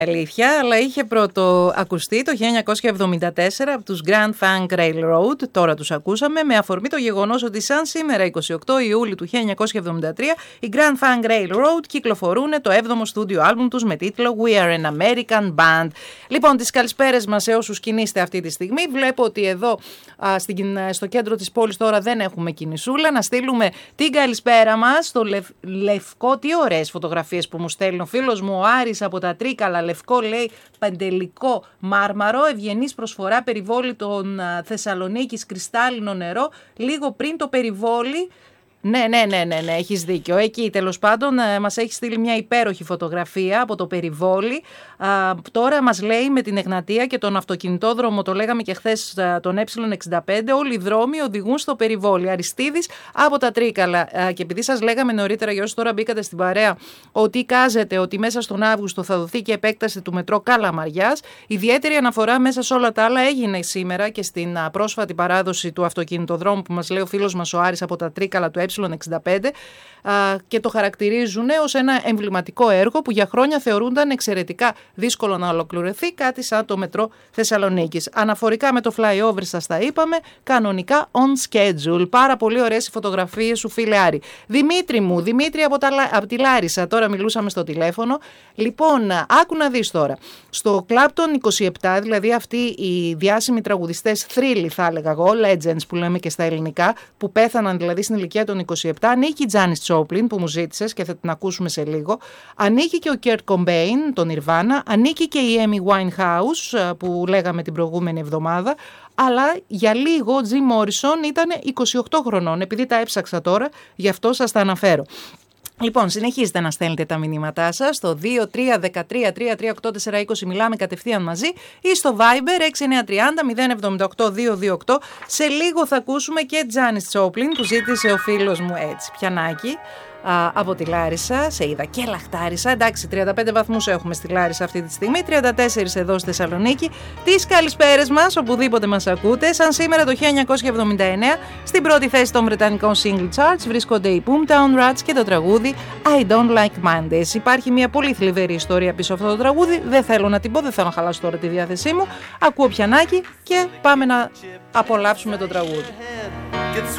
Αλήθεια, αλλά είχε πρώτο ακουστεί το 1974 από τους Grand Funk Railroad, τώρα τους ακούσαμε, με αφορμή το γεγονός ότι σαν σήμερα 28 Ιούλιου του 1973 οι Grand Funk Railroad κυκλοφορούν το 7ο στούντιο άλμπουμ τους με τίτλο We Are an American Band. Λοιπόν, τις καλησπέρες μας σε όσους κινείστε αυτή τη στιγμή. Βλέπω ότι εδώ στο κέντρο της πόλης τώρα δεν έχουμε κινησούλα. Να στείλουμε την καλησπέρα μας στο Λευκό. Τι ωραίες φωτογραφίες που μου στέλνει ο φίλος μου ο Άρης από τα Τρίκαλα. Λευκό, λέει, παντελικό μάρμαρο, ευγενής προσφορά, περιβόλι των Θεσσαλονίκης, κρυστάλλινο νερό, λίγο πριν το περιβόλι. Ναι, έχεις δίκιο. Εκεί τέλος πάντων μας έχει στείλει μια υπέροχη φωτογραφία από το περιβόλι. Τώρα μας λέει με την Εγνατία και τον αυτοκινητόδρομο, το λέγαμε και χθες, τον Ε65, όλοι οι δρόμοι οδηγούν στο περιβόλι. Αριστίδης από τα Τρίκαλα. Και επειδή σας λέγαμε νωρίτερα, για όσοι τώρα μπήκατε στην παρέα, ότι εικάζεται ότι μέσα στον Αύγουστο θα δοθεί και επέκταση του μετρό Καλαμαριάς, ιδιαίτερη αναφορά μέσα σε όλα τα άλλα έγινε σήμερα και στην πρόσφατη παράδοση του αυτοκινητοδρόμου που μας λέει ο φίλος μας ο Άρης από τα Τρίκαλα του Ε65, και το χαρακτηρίζουν ως ένα εμβληματικό έργο που για χρόνια θεωρούνταν εξαιρετικά δύσκολο να ολοκληρωθεί, κάτι σαν το μετρό Θεσσαλονίκης. Αναφορικά με το flyover σας τα είπαμε, κανονικά on schedule. Πάρα πολύ ωραίες οι φωτογραφίες σου, φίλε Άρη. Δημήτρη από τη Λάρισα, τώρα μιλούσαμε στο τηλέφωνο. Λοιπόν, άκου να δεις τώρα. Στο Clapton 27, δηλαδή αυτοί οι διάσημοι τραγουδιστές θρύλοι θα έλεγα εγώ, legends που λέμε και στα ελληνικά, που πέθαναν δηλαδή στην ηλικία των 27, ανήκει η Janis Joplin που μου ζήτησες και θα την ακούσουμε σε λίγο, ανήκει και ο Kurt Cobain, τον Nirvana, ανήκει και η Amy Winehouse που λέγαμε την προηγούμενη εβδομάδα, αλλά για λίγο ο Jim Morrison ήταν 28 χρονών, επειδή τα έψαξα τώρα, γι' αυτό σας τα αναφέρω. Λοιπόν, συνεχίζετε να στέλνετε τα μηνύματά σας στο 2313-338-420, μιλάμε κατευθείαν μαζί, ή στο Viber 6930-078-228. Σε λίγο θα ακούσουμε και Janis Joplin που ζήτησε ο φίλος μου έτσι, πιανάκι. Από τη Λάρισα, σε είδα και λαχτάρισα. Εντάξει, 35 βαθμούς έχουμε στη Λάρισα αυτή τη στιγμή, 34 εδώ στη Θεσσαλονίκη. Τις καλησπέρες μας, οπουδήποτε μας ακούτε. Σαν σήμερα το 1979, στην πρώτη θέση των βρετανικών single charts βρίσκονται οι Boomtown Rats και το τραγούδι I Don't Like Mondays. Υπάρχει μια πολύ θλιβερή ιστορία πίσω αυτό το τραγούδι. Δεν θέλω να την πω, δεν θέλω να χαλάσω τώρα τη διάθεσή μου. Ακούω πιανάκι και πάμε να απολαύσουμε το τραγούδι.